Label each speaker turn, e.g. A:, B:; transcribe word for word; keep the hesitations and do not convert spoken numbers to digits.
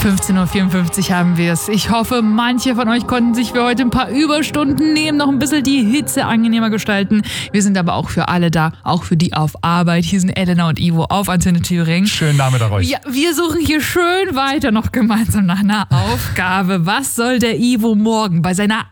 A: fünfzehn Uhr vierundfünfzig haben wir es. Ich hoffe, manche von euch konnten sich für heute ein paar Überstunden nehmen, noch ein bisschen die Hitze angenehmer gestalten. Wir sind aber auch für alle da, auch für die auf Arbeit. Hier sind Elena und Ivo auf Antenne Thüringen.
B: Schönen Nachmittag euch.
A: Ja, wir suchen hier schön weiter noch gemeinsam nach einer Aufgabe. Was soll der Ivo morgen bei seiner